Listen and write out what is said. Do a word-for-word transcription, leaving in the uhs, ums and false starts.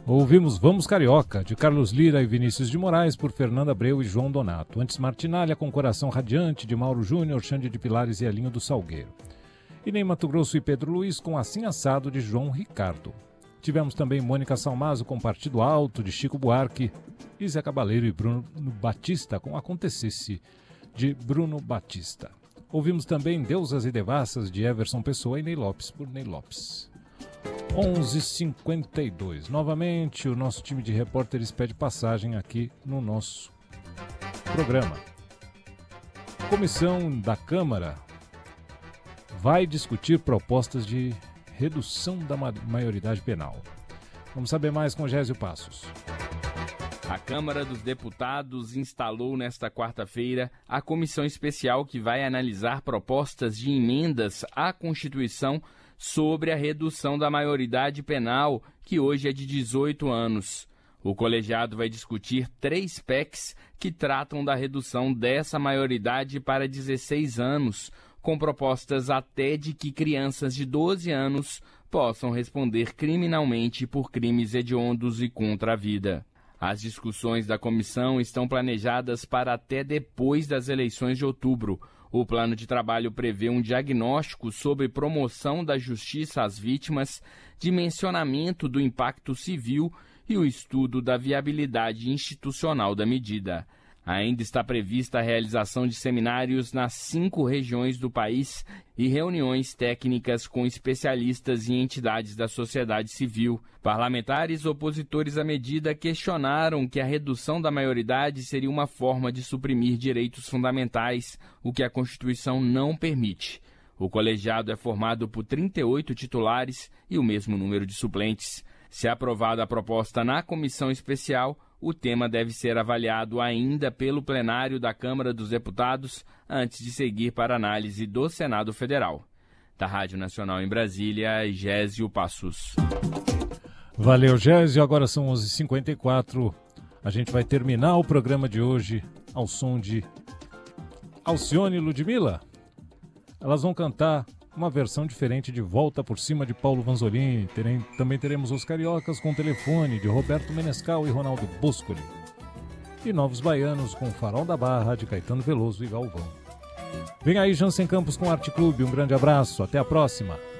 Ouvimos Vamos Carioca, de Carlos Lira e Vinícius de Moraes, por Fernanda Abreu e João Donato. Antes Martinalha, com Coração Radiante, de Mauro Júnior, Xande de Pilares e Elinho do Salgueiro. E nem Mato Grosso e Pedro Luiz, com Assim Assado, de João Ricardo. Tivemos também Mônica Salmazo, com Partido Alto, de Chico Buarque. E Zé Cabaleiro e Bruno Batista, com Acontecesse, de Bruno Batista. Ouvimos também Deusas e Devassas, de Everson Pessoa e Ney Lopes, por Ney Lopes. onze e cinquenta e dois. Novamente, o nosso time de repórteres pede passagem aqui no nosso programa. A comissão da Câmara vai discutir propostas de redução da maioridade penal. Vamos saber mais com Gésio Passos. A Câmara dos Deputados instalou nesta quarta-feira a comissão especial que vai analisar propostas de emendas à Constituição sobre a redução da maioridade penal, que hoje é de dezoito anos. O colegiado vai discutir três P E Cs que tratam da redução dessa maioridade para dezesseis anos, com propostas até de que crianças de doze anos possam responder criminalmente por crimes hediondos e contra a vida. As discussões da comissão estão planejadas para até depois das eleições de outubro. O plano de trabalho prevê um diagnóstico sobre promoção da justiça às vítimas, dimensionamento do impacto civil e o estudo da viabilidade institucional da medida. Ainda está prevista a realização de seminários nas cinco regiões do país e reuniões técnicas com especialistas e entidades da sociedade civil. Parlamentares opositores à medida questionaram que a redução da maioridade seria uma forma de suprimir direitos fundamentais, o que a Constituição não permite. O colegiado é formado por trinta e oito titulares e o mesmo número de suplentes. Se aprovada a proposta na comissão especial, o tema deve ser avaliado ainda pelo plenário da Câmara dos Deputados antes de seguir para análise do Senado Federal. Da Rádio Nacional em Brasília, Gésio Passos. Valeu, Gésio. Agora são onze e cinquenta e quatro. A gente vai terminar o programa de hoje ao som de Alcione e Ludmilla. Elas vão cantar uma versão diferente de Volta por Cima de Paulo Vanzolini. Terem, também teremos Os Cariocas com Telefone, de Roberto Menescal e Ronaldo Boscoli. E Novos Baianos com Farol da Barra, de Caetano Veloso e Galvão. Vem aí Jansen Campos com Arte Clube. Um grande abraço. Até a próxima.